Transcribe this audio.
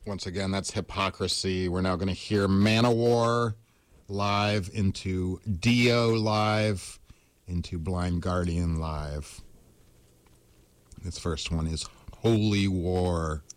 Once again, that's Hypocrisy. We're now going to hear Manowar live, into Dio live, into Blind Guardian live. This first one is Holy War.